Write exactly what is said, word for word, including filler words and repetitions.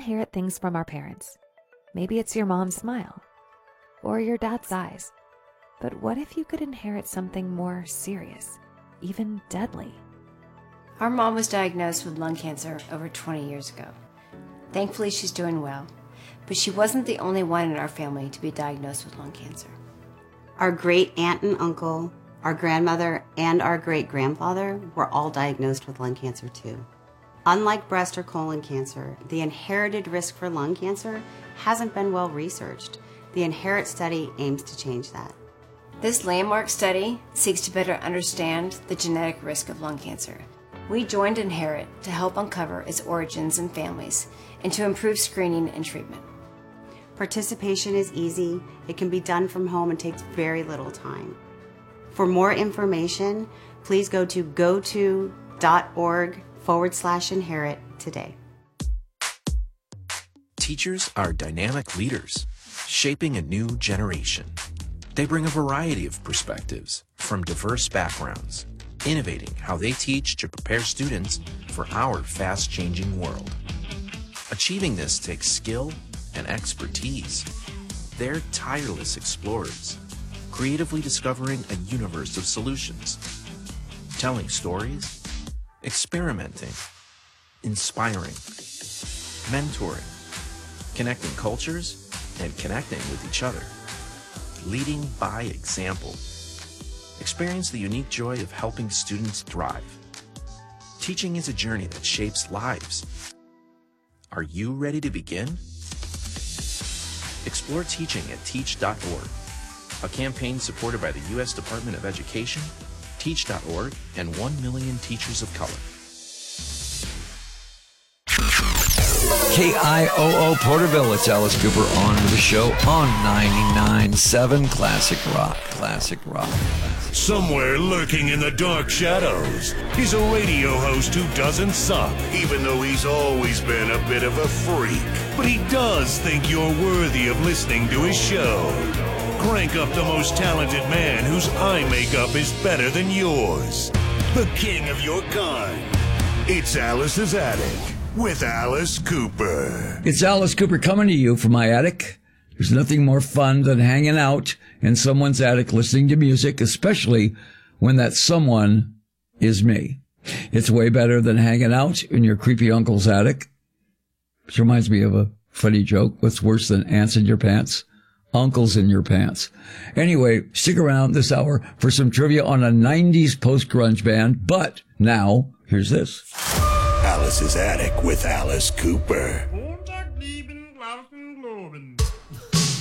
inherit things from our parents. Maybe it's your mom's smile or your dad's eyes. But what if you could inherit something more serious, even deadly? Our mom was diagnosed with lung cancer over twenty years ago. Thankfully, she's doing well, but she wasn't the only one in our family to be diagnosed with lung cancer. Our great aunt and uncle, our grandmother, and our great-grandfather were all diagnosed with lung cancer too. Unlike breast or colon cancer, the inherited risk for lung cancer hasn't been well researched. The INHERIT study aims to change that. This landmark study seeks to better understand the genetic risk of lung cancer. We joined INHERIT to help uncover its origins and families and to improve screening and treatment. Participation is easy, it can be done from home, and takes very little time. For more information, please go to goto.org forward slash inherit today. Teachers are dynamic leaders, shaping a new generation. They bring a variety of perspectives from diverse backgrounds, innovating how they teach to prepare students for our fast-changing world. Achieving this takes skill and expertise. They're tireless explorers, creatively discovering a universe of solutions, telling stories, experimenting, inspiring, mentoring, connecting cultures, and connecting with each other, leading by example. Experience the unique joy of helping students thrive. Teaching is a journey that shapes lives. Are you ready to begin? Explore teaching at teach dot org, a campaign supported by the U S Department of Education, teach dot org, and one million Teachers of Color. K I O O Porterville, it's Alice Cooper on the show on ninety-nine point seven Classic Rock. Classic Rock. Somewhere lurking in the dark shadows, he's a radio host who doesn't suck, even though he's always been a bit of a freak. But he does think you're worthy of listening to his show. Crank up the most talented man whose eye makeup is better than yours. The king of your kind. It's Alice's Attic with Alice Cooper. It's Alice Cooper coming to you from my attic. There's nothing more fun than hanging out in someone's attic listening to music, especially when that someone is me. It's way better than hanging out in your creepy uncle's attic. Which reminds me of a funny joke. What's worse than ants in your pants? Uncles in your pants. Anyway, stick around this hour for some trivia on a nineties post-grunge band. But now, here's this. Alice's Attic with Alice Cooper.